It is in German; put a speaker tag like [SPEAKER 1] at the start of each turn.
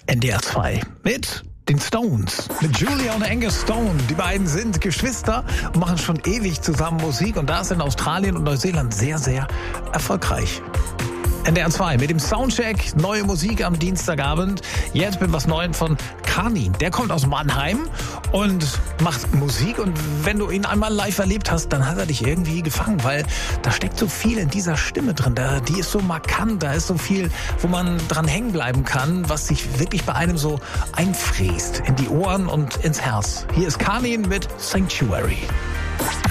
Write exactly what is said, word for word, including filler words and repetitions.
[SPEAKER 1] N D R zwei mit den Stones, mit Julia und Angus Stone. Die beiden sind Geschwister und machen schon ewig zusammen Musik und das in Australien und Neuseeland sehr, sehr erfolgreich. N D R zwei mit dem Soundcheck, neue Musik am Dienstagabend. Jetzt mit was Neuem von Kani. Der kommt aus Mannheim und macht Musik. Und wenn du ihn einmal live erlebt hast, dann hat er dich irgendwie gefangen, weil da steckt so viel in dieser Stimme drin. Da, die ist so markant, da ist so viel, wo man dran hängen bleiben kann, was sich wirklich bei einem so einfräst in die Ohren und ins Herz. Hier ist Kani mit Sanctuary.